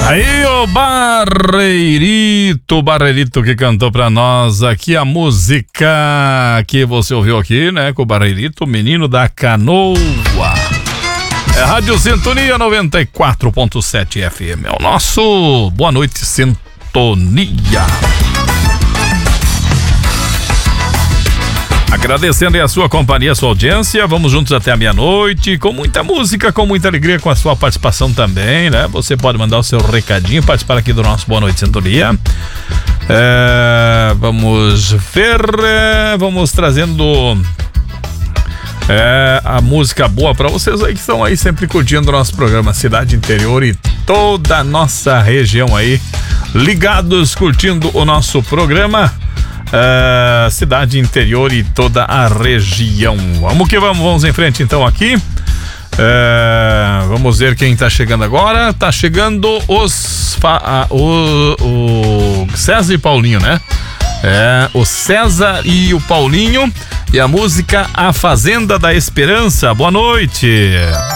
Aí o Barreirito que cantou pra nós aqui a música que você ouviu aqui, né? Com o Barreirito, menino da canoa. É Rádio Sintonia 94.7 FM. É o nosso Boa Noite Sintonia. Agradecendo aí a sua companhia, a sua audiência. Vamos juntos até a meia-noite, com muita música, com muita alegria, com a sua participação também, né? Você pode mandar o seu recadinho, participar aqui do nosso Boa Noite Sintonia. Vamos ver, vamos trazendo a música boa pra vocês aí que estão aí sempre curtindo o nosso programa Cidade Interior e toda a nossa região aí, ligados, curtindo o nosso programa. Cidade Interior e toda a região. Vamos que vamos, vamos em frente então aqui. Vamos ver quem tá chegando agora. Tá chegando o César e Paulinho, né? O César e o Paulinho e a música A Fazenda da Esperança. Boa noite.